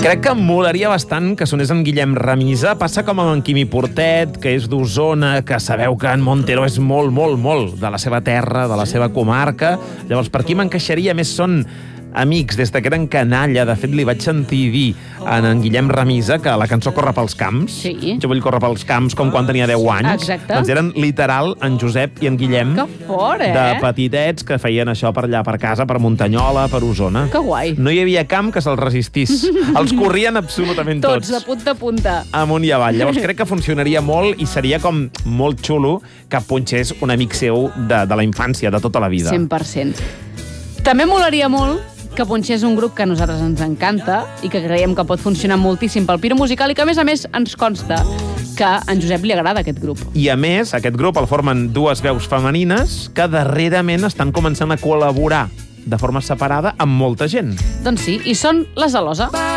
Crec que em molaria bastant que sonés en Guillem Remisa. Passa com amb en Quimi Portet, que és d'Osona, que sabeu que en Montero és molt, molt, molt de la seva terra, de la seva comarca. Llavors, per aquí m'encaixaria més son amics, des que eren canalla. De fet, li vaig sentir dir a en Guillem Remisa que la cançó Corre pels camps, Sí. Jo vull córrer pels camps com quan tenia 10 anys. Exacte. Doncs eren literal en Josep i en Guillem, Que fort, de petitets, que feien això per allà per casa, per Muntanyola, per Osona. Que guai. No hi havia camp que se'ls resistís. Els corrien absolutament tots. Tots, de punta a punta. Amunt i avall. Llavors crec que funcionaria molt i seria com molt xulo que punxés un amic seu de la infància, de tota la vida. 100%. També molaria molt que punxés un grup que a nosaltres ens encanta i que creiem que pot funcionar moltíssim pel Piro Musical i que, a més, ens consta que a en Josep li agrada aquest grup. I, a més, aquest grup el formen dues veus femenines que darrerament estan començant a col·laborar de forma separada amb molta gent. Doncs sí, i són les Alosa.